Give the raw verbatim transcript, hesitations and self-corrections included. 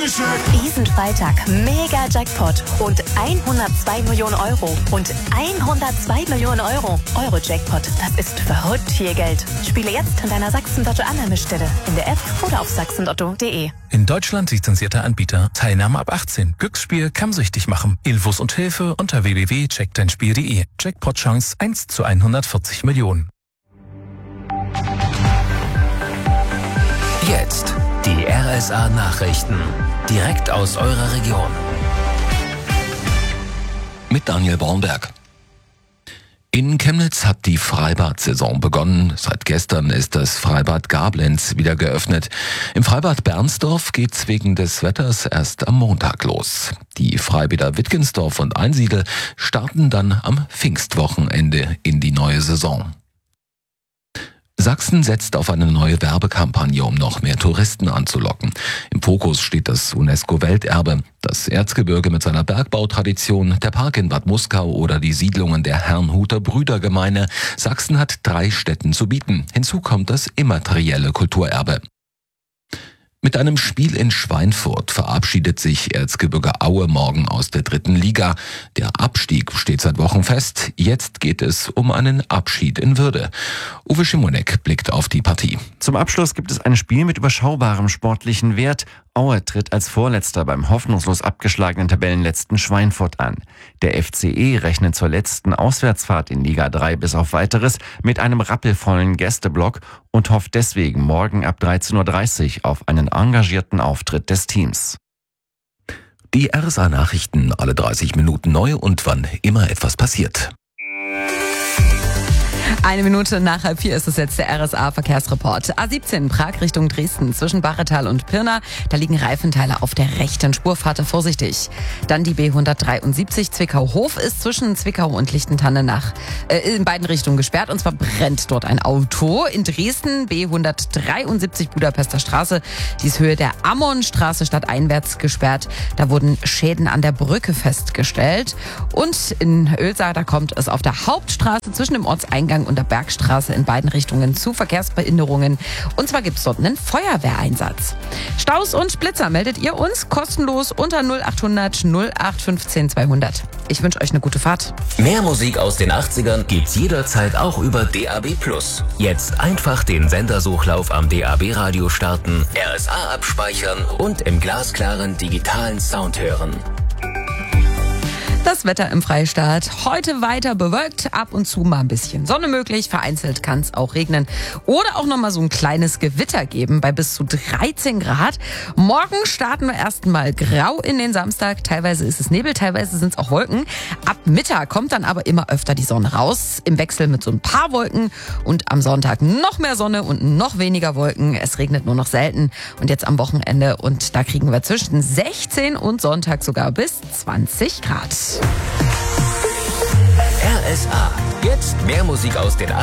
Dankeschön. Diesen Freitag mega Jackpot und hundertzwei Millionen Euro und hundertzwei Millionen Euro. Euro-Jackpot, das ist verrückt viel Geld. Spiele jetzt in deiner Sachsen-Lotto-Annahmestelle, in der App oder auf sachsenlotto punkt de. In Deutschland lizenzierter Anbieter. Teilnahme ab achtzehn. Glücksspiel kann süchtig machen. Infos und Hilfe unter w w w punkt check dein spiel punkt de. Jackpot-Chance eins zu hundertvierzig Millionen. Jetzt die R S A-Nachrichten. Direkt aus eurer Region. Mit Daniel Bornberg. In Chemnitz hat die Freibad-Saison begonnen. Seit gestern ist das Freibad Gablenz wieder geöffnet. Im Freibad Bernsdorf geht's wegen des Wetters erst am Montag los. Die Freibäder Wittgensdorf und Einsiedel starten dann am Pfingstwochenende in die neue Saison. Sachsen setzt auf eine neue Werbekampagne, um noch mehr Touristen anzulocken. Im Fokus steht das UNESCO-Welterbe, das Erzgebirge mit seiner Bergbautradition, der Park in Bad Muskau oder die Siedlungen der Herrnhuter Brüdergemeine. Sachsen hat drei Städten zu bieten. Hinzu kommt das immaterielle Kulturerbe. Mit einem Spiel in Schweinfurt verabschiedet sich Erzgebirge Aue morgen aus der dritten Liga. Der Abstieg steht seit Wochen fest. Jetzt geht es um einen Abschied in Würde. Uwe Schimonek blickt auf die Partie. Zum Abschluss gibt es ein Spiel mit überschaubarem sportlichen Wert. Aue tritt als Vorletzter beim hoffnungslos abgeschlagenen Tabellenletzten Schweinfurt an. Der F C E rechnet zur letzten Auswärtsfahrt in Liga drei bis auf Weiteres mit einem rappelvollen Gästeblock und hofft deswegen morgen ab dreizehn Uhr dreißig auf einen engagierten Auftritt des Teams. Die R S A-Nachrichten alle dreißig Minuten neu und wann immer etwas passiert. Eine Minute nach halb vier ist es jetzt der R S A-Verkehrsreport. A siebzehn Prag Richtung Dresden zwischen Baretal und Pirna. Da liegen Reifenteile auf der rechten Spur. Fahrt vorsichtig. Dann die B hundertdreiundsiebzig Zwickau-Hof ist zwischen Zwickau und Lichtentanne nach äh, in beiden Richtungen gesperrt. Und zwar brennt dort ein Auto. In Dresden B hundertdreiundsiebzig Budapester Straße. Die ist Höhe der Ammonstraße stadteinwärts gesperrt. Da wurden Schäden an der Brücke festgestellt. Und in Oelsa, da kommt es auf der Hauptstraße zwischen dem Ortseingang und der Bergstraße in beiden Richtungen zu Verkehrsbehinderungen. Und zwar gibt es dort einen Feuerwehreinsatz. Staus und Blitzer meldet ihr uns kostenlos unter null achthundert null acht fünfzehn zweihundert. Ich wünsche euch eine gute Fahrt. Mehr Musik aus den achtzigern gibt's jederzeit auch über D A B plus. Jetzt einfach den Sendersuchlauf am D A B-Radio starten, R S A abspeichern und im glasklaren digitalen Sound hören. Das Wetter im Freistaat. Heute weiter bewölkt, ab und zu mal ein bisschen Sonne möglich. Vereinzelt kann es auch regnen. Oder auch nochmal so ein kleines Gewitter geben bei bis zu dreizehn Grad. Morgen starten wir erst mal grau in den Samstag. Teilweise ist es Nebel, teilweise sind es auch Wolken. Ab Mittag kommt dann aber immer öfter die Sonne raus. Im Wechsel mit so ein paar Wolken. Und am Sonntag noch mehr Sonne und noch weniger Wolken. Es regnet nur noch selten. Und jetzt am Wochenende. Und da kriegen wir zwischen sechzehn und Sonntag sogar bis zwanzig Grad. R S A. Jetzt mehr Musik aus den